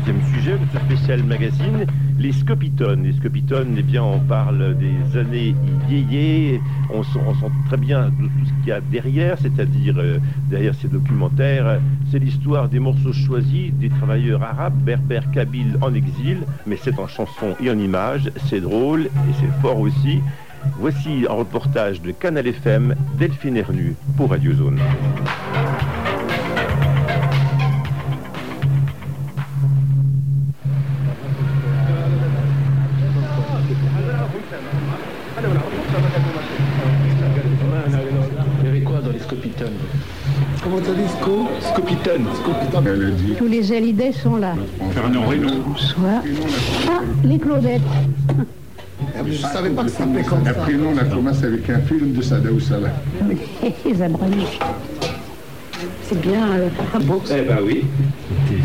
deuxième sujet de ce spécial magazine, les scopitones. Les scopitones, eh bien, on parle des années yéyé, on sent très bien de tout ce qu'il y a derrière, c'est-à-dire derrière ces documentaires, c'est l'histoire des morceaux choisis des travailleurs arabes, berbères, kabyles en exil, mais c'est en chanson et en images, c'est drôle et c'est fort aussi. Voici un reportage de Canal FM, Delphine Ernu pour Radio Zone. Il y avait quoi dans les scopitones? Comment t'as dit Scopitones. Tous les Hallyday sont là. Fernand Reynaud. Bonsoir. Ah, les Claudettes. Je savais pas que ça s'appelait comme ça. Après, nous, on a commencé avec un film de Sada Oussala. Les Abramis. C'est bien. Eh ben oui.